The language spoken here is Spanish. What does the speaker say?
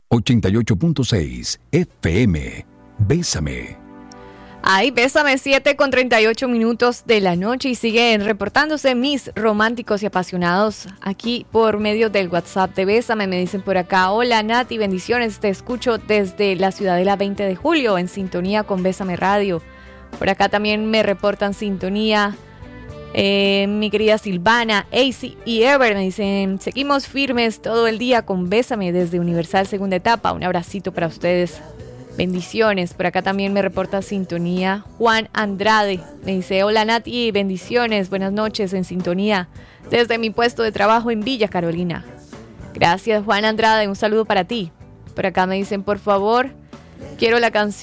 88.6 FM. Bésame. Ay, bésame, 7:38 de la noche y siguen reportándose mis románticos y apasionados aquí por medio del WhatsApp de Bésame. Me dicen por acá: hola Nati, bendiciones, te escucho desde la Ciudadela 20 de Julio en sintonía con Bésame Radio. Por acá también me reportan sintonía mi querida Silvana, AC y Ever. Me dicen: seguimos firmes todo el día con Bésame desde Universal segunda etapa. Un abracito para ustedes. Bendiciones. Por acá también me reporta sintonía Juan Andrade. Me dice: hola Nati, bendiciones, buenas noches en sintonía desde mi puesto de trabajo en Villa Carolina. Gracias Juan Andrade, un saludo para ti. Por acá me dicen: por favor, quiero la canción